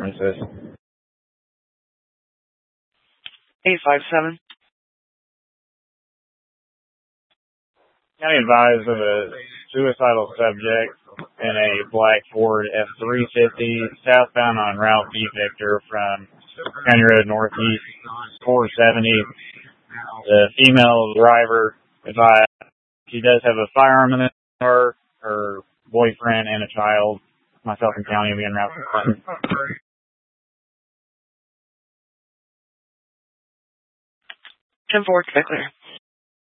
County says. 857. County advised of a suicidal subject in a black Ford F-350 southbound on Route B Victor from County Road Northeast 470. The female driver advised she does have a firearm in the car, her boyfriend, and a child. Myself and County will be en route to Clinton. 10-4, clear.